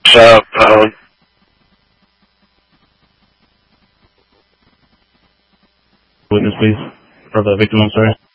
What's up? Witness, please. Or the victim, I'm sorry.